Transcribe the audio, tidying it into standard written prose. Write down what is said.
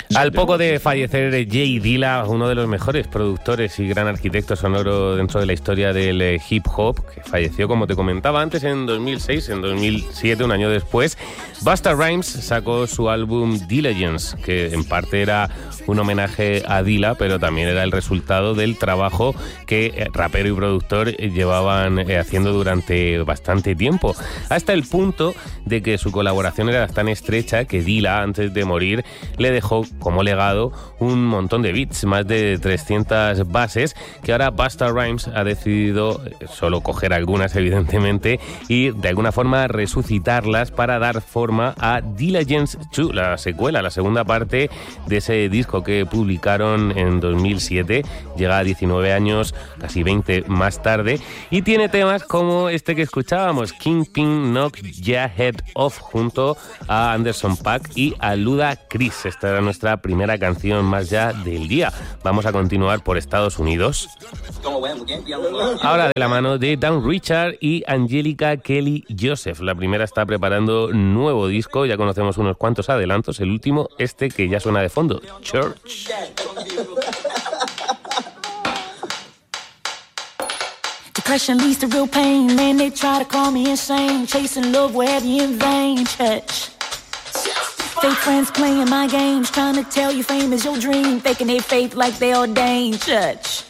Al poco de fallecer Jay Dilla, uno de los mejores productores y gran arquitecto sonoro dentro de la historia del hip hop, que falleció, como te comentaba antes, en 2006, en 2007, un año después, Busta Rhymes sacó su álbum Diligence, que en parte era un homenaje a Dilla, pero también era el resultado del trabajo que rapero y productor llevaban haciendo durante bastante tiempo, hasta el punto de que su colaboración era tan estrecha que Dilla, antes de morir, le dejó como legado un montón de beats, más de 300 bases, que ahora Busta Rhymes ha decidido solo coger algunas, evidentemente, y de alguna forma resucitarlas para dar forma a Diligence 2, la secuela, la segunda parte de ese disco que publicaron en 2007. Llega a 19 años, casi 20 más tarde, y tiene temas como este que escuchábamos, Kingpin Knock Ya Head Off, junto a Anderson .Paak y a Ludacris. Esta era nuestra primera canción más ya del día. Vamos a continuar por Estados Unidos. Ahora de la mano de Dan Richard y Angelica Kelly Joseph. La primera está preparando nuevo disco, ya conocemos unos cuantos adelantos. El último, este que ya suena de fondo, Church. Depression leads to real pain. Man, they try to call me insane. Chasing love, where have you in vain? Church. Fake friends playing my games, trying to tell you fame is your dream, faking their faith like they ordained. Church.